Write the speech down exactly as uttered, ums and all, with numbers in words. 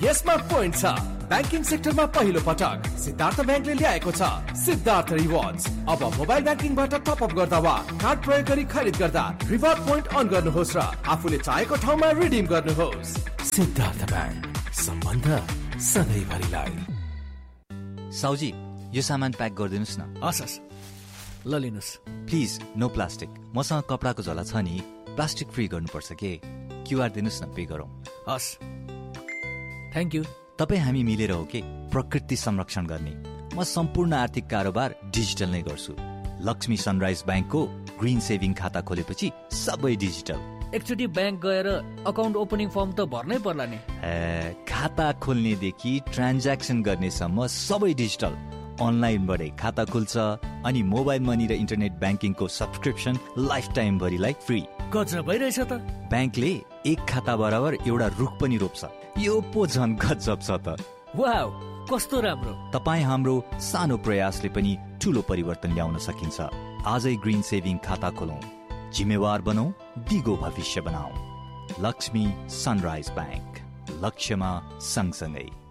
यसमा पोइन्ट छ। ब्याङ्किङ सेक्टरमा पहिलो पटक सिद्धार्थ ब्याङ्कले ल्याएको छ सिद्धार्थ रिवार्ड्स। अब मोबाइल ब्याङ्किङबाट टप अप गर्दा वा कार्ड प्रयोग गरी खरिद गर्दा रिवार्ड पोइन्ट अन गर्नुहोस् र आफूले चाहेको ठाउँमा रिडिम गर्नुहोस्। सिद्धार्थ ब्याङ्क, सम्बन्ध सधैँभरिलाई। साउजी, यो सामान प्याक गरिदिनुहोस् न। हस् हस्, ल लिनुहोस्। Please no plastic. मसँग कपडाको झोला छ नि, प्लास्टिक फ्री गर्नुपर्छ के। क्युआर दिनुहोस् न, पे गरौँ। हस्, थ्याङ्क यू। तपाईँ हामी मिलेर हो के प्रकृति संरक्षण गर्ने। म सम्पूर्ण आर्थिक कारोबार डिजिटल नै गर्छु। लक्ष्मी सनराइज ब्याङ्कको ग्रिन सेभिङ खाता खोलेपछि सबै डिजिटल। एकचोटि ब्याङ्क गएर अकाउन्ट ओपनिङ फर्म त भर्नै पर्ला नि। ए, खाता खोल्नेदेखि ट्रान्ज्याक्सन गर्नेसम्म सबै डिजिटल। अनलाइनबाटै खाता खुल्छ अनि मोबाइल मनी र internet ब्याङ्किङको subscription life time भरिलाई free. गजब भइरहेछ त। ब्याङ्कले एक खाता बराबर एउटा रुख पनि रोप्छ। यो पो झन् गजब छ त। वाउ, कस्तो राम्रो। तपाईँ हाम्रो सानो प्रयासले पनि ठूलो परिवर्तन ल्याउन सकिन्छ। आजै ग्रिन सेभिङ खाता खोलौं, जिम्मेवार बनौं, दिगो भविष्य बनाऊ। लक्ष्मी सनराइज ब्याङ्क, लक्ष्यमा सँगसँगै।